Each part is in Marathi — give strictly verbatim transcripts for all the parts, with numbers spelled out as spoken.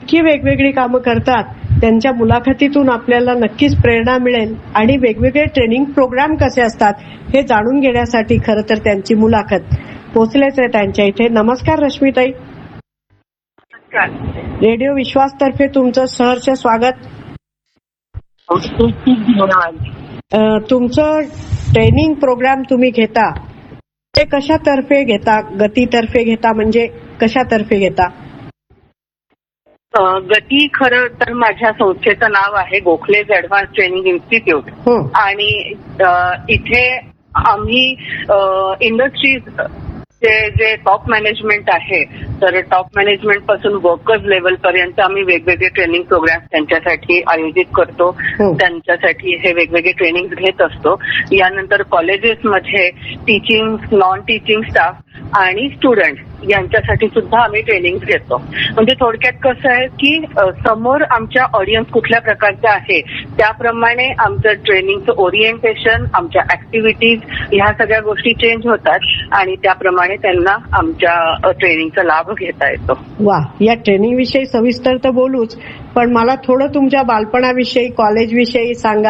इतकी वेगवेगळी कामं करतात, त्यांच्या मुलाखतीतून आपल्याला नक्कीच प्रेरणा मिळेल आणि वेगवेगळे ट्रेनिंग प्रोग्राम कसे असतात हे जाणून घेण्यासाठी खरं तर त्यांची मुलाखत पोहोचलेच आहे त्यांच्या इथे. नमस्कार रश्मीताई. रेडिओ विश्वासतर्फे तुमचं सहर्ष स्वागत. तुमचं ट्रेनिंग प्रोग्राम तुम्ही घेता ते कशातर्फे घेता? गतीतर्फे घेता म्हणजे कशातर्फे घेता? गती खरं तर माझ्या संस्थेचं नाव आहे गोखलेज ऍडव्हान्स ट्रेनिंग इन्स्टिट्यूट आणि इथे आम्ही इंडस्ट्रीज जे जे टॉप मॅनेजमेंट आहे तर टॉप मॅनेजमेंट पासून वर्कर्स लेवल पर्यंत आम्ही वेगवेगळे ट्रेनिंग प्रोग्राम त्यांच्यासाठी आयोजित करतो. त्यांच्यासाठी हे वेगवेगळे ट्रेनिंग घेत असतो. यानंतर कॉलेजेसमध्ये टीचिंग, नॉन टीचिंग स्टाफ आणि स्टुडंट यांच्यासाठी सुद्धा आम्ही ट्रेनिंग घेतो. म्हणजे थोडक्यात कसं आहे की समोर आमच्या ऑडियन्स कुठल्या प्रकारचा आहे त्याप्रमाणे आमचं ट्रेनिंगचं ओरिएंटेशन, आमच्या ऍक्टिव्हिटीज ह्या सगळ्या गोष्टी चेंज होतात आणि त्याप्रमाणे त्यांना आमच्या ट्रेनिंगचा लाभ घेता येतो. वा, या ट्रेनिंग विषयी सविस्तर तर बोलूच, पण मला थोडं तुमच्या बालपणाविषयी, कॉलेजविषयी सांगा.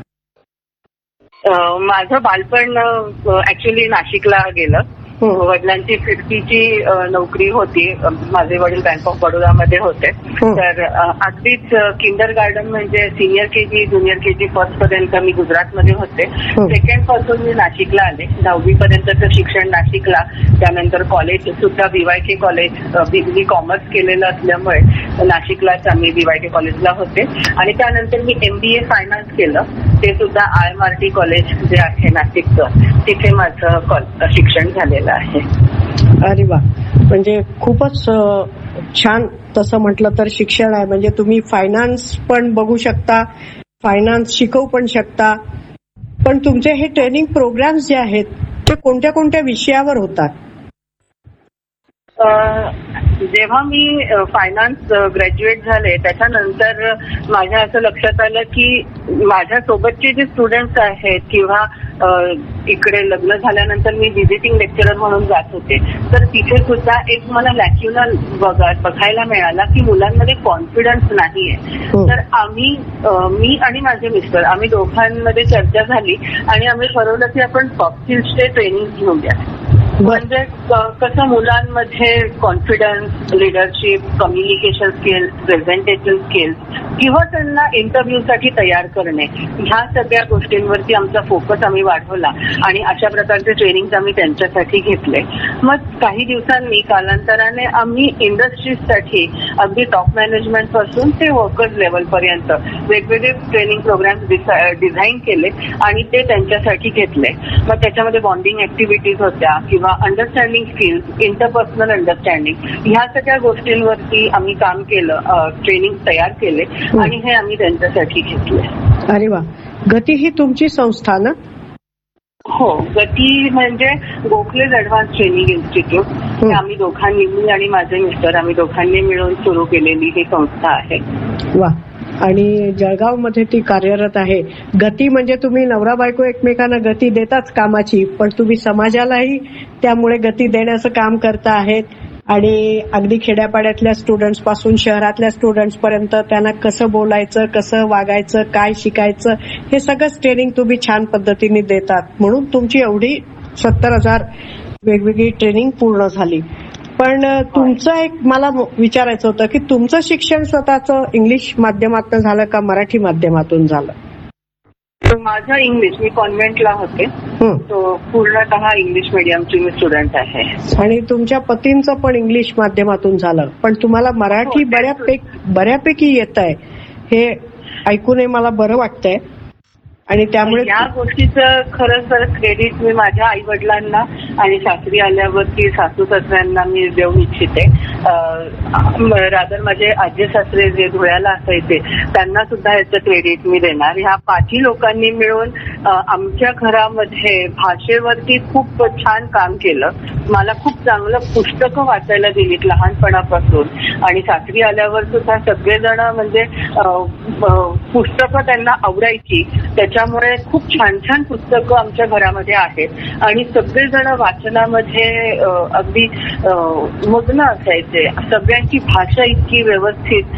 माझं बालपण ऍक्च्युली नाशिकला गेलं. वडिलांची फिरतीची नोकरी होती. माझे वडील बँक ऑफ बडोदामध्ये होते. तर अगदीच किंडर गार्डन म्हणजे senior KG, junior KG first पर्यंत मी गुजरातमध्ये होते. सेकंड पासून मी नाशिकला आले. दहावी पर्यंतचं शिक्षण नाशिकला. त्यानंतर कॉलेज सुद्धा बीवायके कॉलेज, बी कॉमर्स केलेलं असल्यामुळे नाशिकलाच आम्ही बीवायके कॉलेजला होते. आणि त्यानंतर मी एमबीए फायनान्स केलं. ते सुद्धा I M R T college जे आहे नाशिकचं, तिथे माझं शिक्षण झालेलं आहे. अरे वा, म्हणजे खूपच छान. तसं म्हटलं तर शिक्षण आहे म्हणजे तुम्ही फायनान्स पण बघू शकता, फायनान्स शिकवू पण शकता. पण तुमचे हे ट्रेनिंग प्रोग्राम्स जे आहेत ते कोणत्या कोणत्या विषयावर होतात? जेव्हा मी फायनान्स ग्रॅज्युएट झाले त्याच्यानंतर माझ्या असं लक्षात आलं की माझ्या सोबतचे जे स्टुडंट्स आहेत किंवा इकडे लग्न झाल्यानंतर मी व्हिजिटिंग लेक्चरर म्हणून जात होते, तर तिथे सुद्धा एक मला लॅक्युना बघायला मिळाला की मुलांमध्ये कॉन्फिडन्स नाहीये. तर आम्ही मी आणि माझे मिस्टर आम्ही दोघांमध्ये चर्चा झाली आणि आम्ही ठरवलं की आपण सॉफ्ट स्किल्सचे ट्रेनिंग घेऊया. म्हणजे कसं मुलांमध्ये confidence, leadership, communication skills, presentation skills किंवा त्यांना इंटरव्ह्यूसाठी तयार करणे ह्या सगळ्या गोष्टींवरती आमचा फोकस आम्ही वाढवला आणि अशा प्रकारचे ट्रेनिंग आम्ही त्यांच्यासाठी घेतले. मग काही दिवसांनी कालांतराने आम्ही इंडस्ट्रीजसाठी अगदी टॉप मॅनेजमेंट पासून ते वर्कर्स लेवल पर्यंत वेगवेगळे ट्रेनिंग प्रोग्राम डिझाईन केले आणि ते त्यांच्यासाठी घेतले. मग त्याच्यामध्ये बॉन्डिंग ऍक्टिव्हिटीज होत्या किंवा अंडरस्टँडिंग स्किल्स, इंटरपर्सनल अंडरस्टँडिंग ह्या सगळ्या गोष्टींवरती आम्ही काम केलं, ट्रेनिंग तयार केले आणि हे आम्ही त्यांच्यासाठी घेतले. अरे वा, गती ही तुमची संस्था ना? हो, गती म्हणजे गोखलेज ऍडव्हान्स ट्रेनिंग इन्स्टिट्यूट. आम्ही दोघांनी, मी आणि माझे मिस्टर आम्ही दोघांनी मिळून सुरू केलेली ही संस्था आहे. वा, आणि जळगाव मध्ये ती कार्यरत आहे. गती म्हणजे तुम्ही नवरा बायको एकमेकांना गती देताच कामाची, पण तुम्ही समाजालाही त्यामुळे गती देण्याचं काम करता आहेत. आणि अगदी खेड्यापाड्यातल्या स्टुडंट्स पासून शहरातल्या स्टुडंट्स पर्यंत त्यांना कसं बोलायचं, कसं वागायचं, काय शिकायचं हे सगळंच ट्रेनिंग तुम्ही छान पद्धतीने देतात. म्हणून तुमची एवढी सत्तर हजार वेगवेगळी ट्रेनिंग पूर्ण झाली. पण तुमचं एक मला विचारायचं होतं की तुमचं शिक्षण स्वतःचं इंग्लिश माध्यमातून झालं का मराठी माध्यमातून झालं? माझं इंग्लिश, मी कॉन्व्हेंटला होते, तो पूर्णतः इंग्लिश मीडियमची मी स्टुडंट आहे. आणि तुमच्या पतींचं पण इंग्लिश माध्यमातून झालं, पण तुम्हाला मराठी बऱ्यापैकी बऱ्यापैकी येत आहे हे ऐकूनही मला बरं वाटतंय. आणि त्यामुळे या गोष्टीचं खरं तर क्रेडिट मी माझ्या आई वडिलांना आणि सासरी आल्यावरती सासू सासऱ्यांना मी देऊ इच्छिते. रादर माझे आजी सासरे जे धुळ्याला असायचे त्यांना सुद्धा याचं क्रेडिट मी देणार. ह्या पाचही लोकांनी मिळून आमच्या घरामध्ये भाषेवरती खूप छान काम केलं. मला खूप चांगलं पुस्तकं वाचायला दिलीत लहानपणापासून आणि सासरी आल्यावर सुद्धा सगळेजण म्हणजे पुस्तकं त्यांना आवडायची, त्याच्यामुळे खूप छान छान पुस्तकं आमच्या घरामध्ये आहेत आणि सगळेजण वाचनामध्ये अगदी मग्न असायचे. सगळ्यांची भाषा इतकी व्यवस्थित